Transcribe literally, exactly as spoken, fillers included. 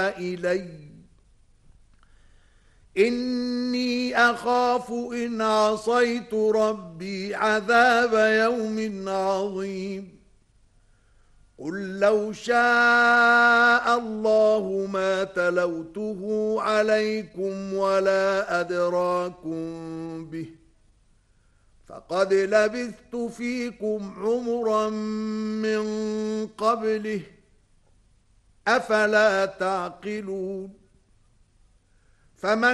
إلي إني أخاف إن عصيت ربي عذاب يوم عظيم قل لو شاء الله ما تلوته عليكم ولا أدراكم به فقد لبثت فيكم عمرا من قبله أفلا تعقلون فمن